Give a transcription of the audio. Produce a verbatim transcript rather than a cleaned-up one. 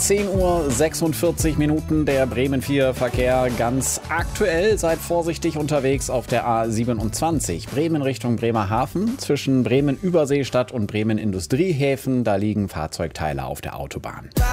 zehn Uhr sechsundvierzig Minuten, der Bremen vier Verkehr ganz aktuell. Seid vorsichtig unterwegs auf der A siebenundzwanzig. Bremen Richtung Bremerhaven. Zwischen Bremen Überseestadt und Bremen Industriehäfen, da liegen Fahrzeugteile auf der Autobahn.